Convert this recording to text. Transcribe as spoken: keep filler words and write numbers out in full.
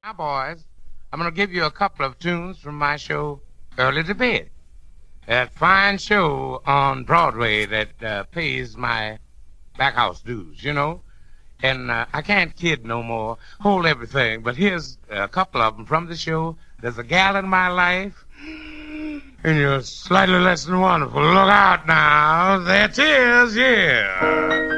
Now, boys, I'm going to give you a couple of tunes from my show, Early to Bed. That fine show on Broadway that uh, pays my back house dues, you know. And uh, I can't kid no more, hold everything, but here's a couple of them from the show. There's a gal in my life, and you're slightly less than wonderful. Look out now, there it is, yeah.